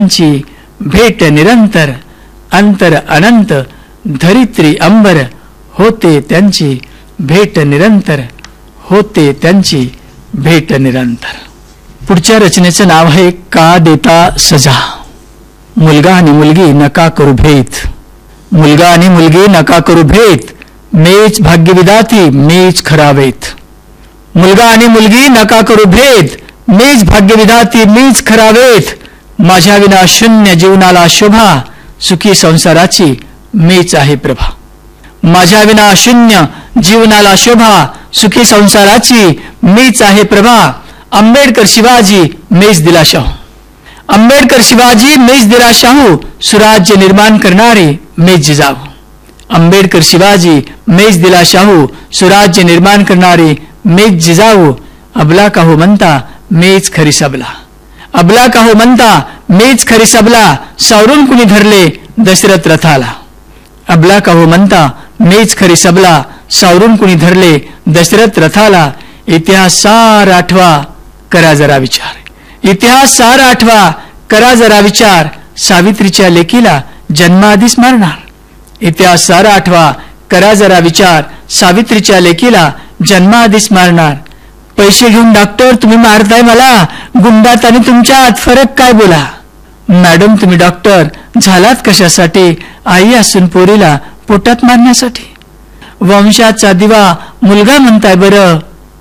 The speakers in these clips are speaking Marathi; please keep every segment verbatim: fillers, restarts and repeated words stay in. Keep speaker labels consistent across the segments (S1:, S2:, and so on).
S1: भेट निरंतर अंतर अनंत धरित्री अंबर होते त्यांची भेट निरंतर होते त्यांची भेट निरंतर. पुढच्या रचनेचं नाव आहे का देता सजा. मुलगा आणि मुलगी नका करू भेद. मुलगा आणि मुलगी नका करू भेद मेच भाग्यविधाती मेच खरावेत. मुलगा आणि मुलगी नका करू भेद मेच भाग्यविधाती मीच खरावेत. माझ्या विना शून्य जीवनाला शोभा सुखी संसाराची मीच आहे प्रभा. माझ्या विना शून्य जीवनाला शोभा सुखी संसाराची मीच आहे प्रभा. आंबेडकर शिवाजी मीच दिला शाहू. आंबेडकर शिवाजी मीच दिला शाहू सुराज्य निर्माण करणारे मीच जिजाऊ. आंबेडकर शिवाजी मीच दिला शाहू सुराज्य निर्माण करणारे मीच जिजाऊ. अबला का हो म्हणता मीच खरी सबला. अबला का हो म्हणता मीच खरी सबला सावरून कुणी धरले दशरथ रथाला. अबला का हो म्हणता मीच खरी सबला सावरून कुणी धरले दशरथ रथाला. इतिहास सार आठवा करा जरा विचार. इतिहास सार आठवा करा जरा विचार. सावित्रीच्या लेकीला जन्माआधीच मारणार. इतिहास सार आठवा करा जरा विचार. सावित्रीच्या लेकीला जन्माआधीच मारणार. पैसे घेऊन डॉक्टर तुम्ही मारताय मला. गुंडात आणि तुमच्यात फरक काय बोला. मॅडम तुम्ही डॉक्टर झालात कशासाठी. आई असून पोरीला पोटात मारण्यासाठी. वंशाचा दिवा मुलगा म्हणताय बरं.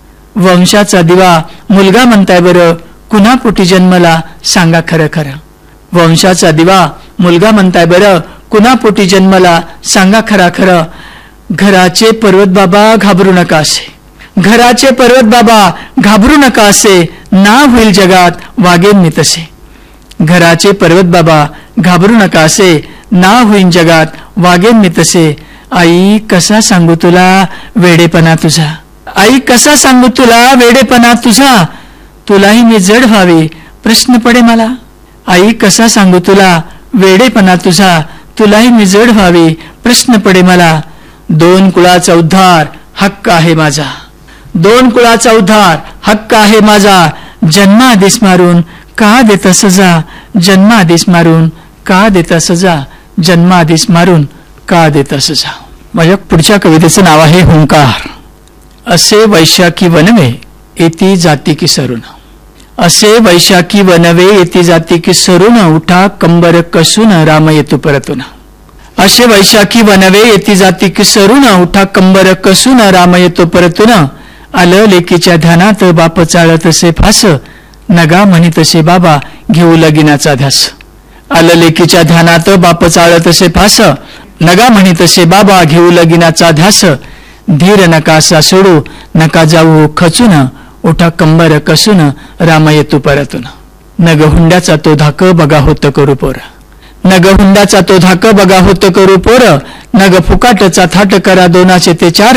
S1: वंशाचा दिवा मुलगा म्हणताय बरं. कुणा पोटी जन्मला सांगा खरं खरं. वंशाचा दिवा मुलगा म्हणताय बरं. कुणा पोटी जन्मला सांगा खरा खरं. घराचे पर्वत बाबा घाबरू नका असे. घराचे पर्वत बाबा घाबरू नका असे. नाव होईल जगात वागेन मी तसे. घराचे पर्वत बाबा घाबरू नका असे. नाव होईल जगात वागेन मी तसे. आई कसा सांगू तुला वेडेपणा तुझा. आई कसा सांगू तुला वेडेपणा तुझा. तुलाही मी जड व्हावे प्रश्न पडे मला. आई कसा सांगू तुला वेडेपणा तुझा. तुलाही मी जड व्हावे प्रश्न पडे मला. दोन कुळाचा उद्धार हक्क आहे माझा. दोन कुळाचा उद्धार हक्क आहे माझा. जन्माआधीच मारून का देता सजा. जन्माआधीच मारून का देता सजा. जन्माआधीच मारून का देता सजा. माझ्या पुढच्या कवितेचं नाव आहे हुंकार. असे वैशाखी वनवे येती जाती की सरुण. असे वैशाखी वनवे येती जाती की सरुण उठा कंबर कसून राम येतो परतून. असे वैशाखी वनवे येती जाती की सरुण उठा कंबर कसून राम येतो परतून. आलं लेकीच्या ध्यानात बाप चाळत असे फास नगा म्हणीत असे बाबा घेऊ लगीनाचा ध्यास. आलं लेकीच्या ध्यानात बाप चाळत असे फास नगा म्हणीत असे बाबा घेऊ लगीनाचा ध्यास. धीर नका असा सोडू नका जाऊ खचून उठा कंबर कसून राम येतो परतून. नग हुंड्याचा तो धाक बघा होत करू पोर. नग हुंड्याचा तो धाक बघा होत करू पोर. नग फुकाटचा थाट करा दोनाचे ते चार.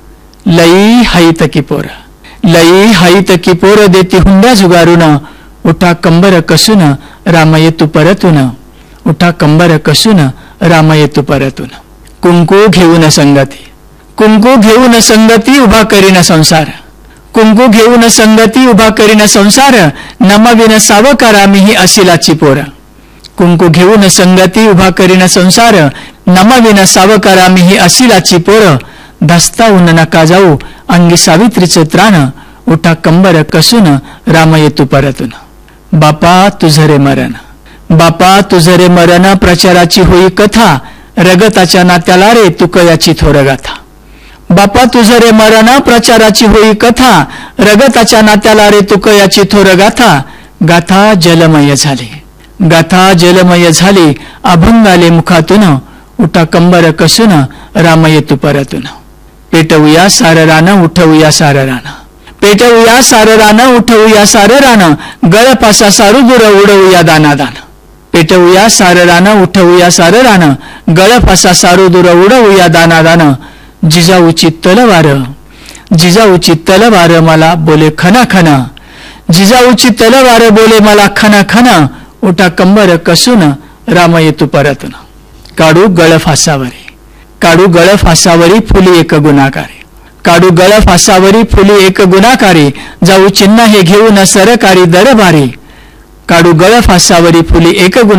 S1: लई हाईत की पोर. लई हाईत की पोर देती हुंड्या जुगारून उठा कंबर कसून राम येतो परतून. उठा कंबर कसून राम येतो परतून. कुंकू घेऊन संगती. कुंकू घेऊन संगती उभा करीन संसार. कुंकू घेऊन संगती उभा करीन संसार. नमविन सावकारा मीही असिलाची पोर. कुंकू घेऊन संगती उभा करीन संसार. नमविन सावकारा मीही असिलाची पोर. धस्तावून नका जाऊ अंगी सावित्रीचं त्राण. उठा कंबर कसून राम येतो परतून. बापा तुझं रे मरण. बापा तुझं रे मरण प्रचाराची होई कथा. रगताच्या नात्याला रे तुकयाची थोर गाथा. बापा तुझं रे मरण प्रचाराची होई कथा. रगताच्या नात्याला रे तुकयाची थोर गाथा. गाथा जलमय झाली. गाथा जलमय झाली अभंगाले मुखातून. उठा कंबर कसून राम येतो परतून. पेटवूया सार रान उठवूया सार रान. पेटवूया सार रान उठवूया सार रान. गळपासा सारू दूर उडवूया दाना दान. पेटवूया सार रान उठवूया सार रान. गळपासा सारू दूर उडवूया दाना दान. जिजाऊची तलवार. जिजाऊची तलवार मला बोले खना खना. जिजाऊची तलवार बोले मला खना खना. उठा कंबर कसून राम येतो परतून. काढू गळ फासावरी. काढू गळ फासावरी फुली एक गुणाकारी. काढू गळ फासावरी फुली एक गुणाकारी. जाऊ चिन्ह हे घेऊन सरकारी दरबारी. काडू गळ फासावरी फुली एक